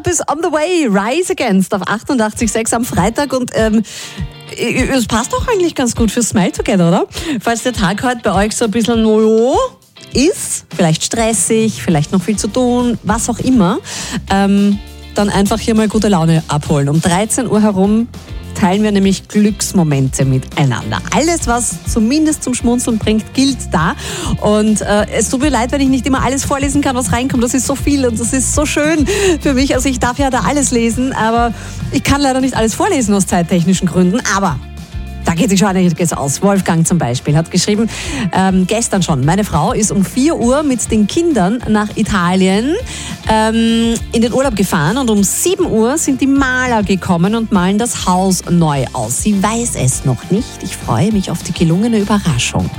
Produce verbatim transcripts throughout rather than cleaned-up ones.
Up is on the way. Rise Against auf achtundachtzig Komma sechs am Freitag und ähm, es passt auch eigentlich ganz gut für Smile Together, oder? Falls der Tag heute bei euch so ein bisschen no ist, vielleicht stressig, vielleicht noch viel zu tun, was auch immer, ähm, dann einfach hier mal gute Laune abholen. Um dreizehn Uhr herum teilen wir nämlich Glücksmomente miteinander. Alles, was zumindest zum Schmunzeln bringt, gilt da. Und äh, es tut mir leid, wenn ich nicht immer alles vorlesen kann, was reinkommt. Das ist so viel und das ist so schön für mich. Also ich darf ja da alles lesen, aber ich kann leider nicht alles vorlesen aus zeittechnischen Gründen. Aber da geht sich schon einiges aus. Wolfgang zum Beispiel hat geschrieben, ähm, gestern schon, meine Frau ist um vier Uhr mit den Kindern nach Italien ähm, in den Urlaub gefahren und um sieben Uhr sind die Maler gekommen und malen das Haus neu aus. Sie weiß es noch nicht. Ich freue mich auf die gelungene Überraschung.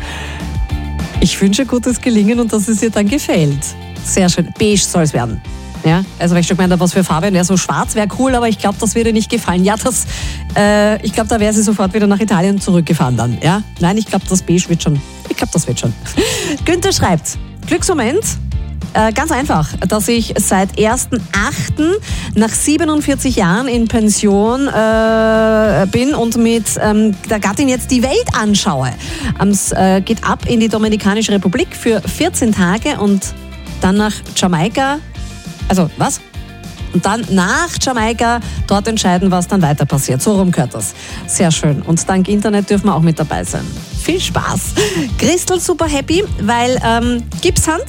Ich wünsche gutes Gelingen und dass es ihr dann gefällt. Sehr schön. Beige soll es werden. Ja, also wenn ich schon gemeint habe, was für Farbe, ja, so schwarz wäre cool, aber ich glaube, das würde ihr nicht gefallen. Ja, das, äh, ich glaube, da wäre sie sofort wieder nach Italien zurückgefahren dann. Ja, nein, ich glaube, das Beige wird schon. Ich glaube, das wird schon. Günther schreibt, Glücksmoment, äh, ganz einfach, dass ich seit ersten achten nach siebenundvierzig Jahren in Pension äh, bin und mit ähm, der Gattin jetzt die Welt anschaue. Es äh, geht ab in die Dominikanische Republik für vierzehn Tage und dann nach Jamaika. Also, was? Und dann nach Jamaika dort entscheiden, was dann weiter passiert. So rum gehört das. Sehr schön. Und dank Internet dürfen wir auch mit dabei sein. Viel Spaß. Christel super happy, weil ähm, Gipshand,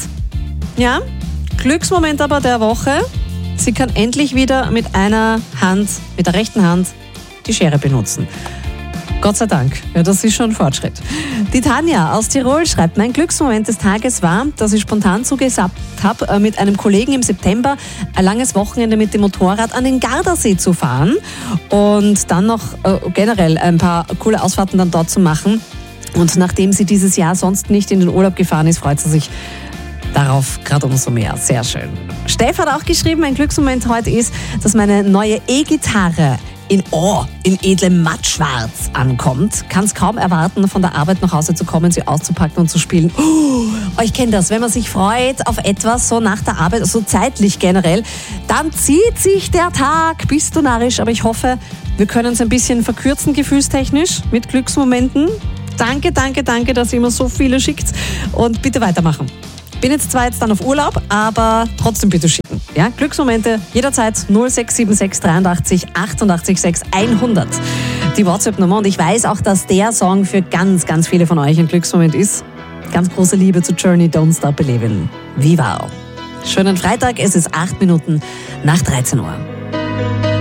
ja, Glücksmoment aber der Woche. Sie kann endlich wieder mit einer Hand, mit der rechten Hand, die Schere benutzen. Gott sei Dank, ja, das ist schon ein Fortschritt. Die Tanja aus Tirol schreibt, mein Glücksmoment des Tages war, dass ich spontan zugesagt habe, mit einem Kollegen im September ein langes Wochenende mit dem Motorrad an den Gardasee zu fahren und dann noch äh, generell ein paar coole Ausfahrten dann dort zu machen. Und nachdem sie dieses Jahr sonst nicht in den Urlaub gefahren ist, freut sie sich darauf gerade umso mehr. Sehr schön. Steff hat auch geschrieben, mein Glücksmoment heute ist, dass meine neue E-Gitarre in oh, in edlem Mattschwarz ankommt. Kann es kaum erwarten, von der Arbeit nach Hause zu kommen, sie auszupacken und zu spielen. Oh, ich kenne das, wenn man sich freut auf etwas, so nach der Arbeit, so zeitlich generell, dann zieht sich der Tag. Bist du narrisch? Aber ich hoffe, wir können es ein bisschen verkürzen, gefühlstechnisch, mit Glücksmomenten. Danke, danke, danke, dass ihr immer so viele schickt. Und bitte weitermachen. Bin jetzt zwar jetzt dann auf Urlaub, aber trotzdem bitte schicken. Ja, Glücksmomente jederzeit null sechs sieben sechs dreiundachtzig achtundachtzig sechs hundert. Die WhatsApp-Nummer. Und ich weiß auch, dass der Song für ganz, ganz viele von euch ein Glücksmoment ist. Ganz große Liebe zu Journey, Don't Stop Believin'. Viva! Schönen Freitag, es ist acht Minuten nach dreizehn Uhr.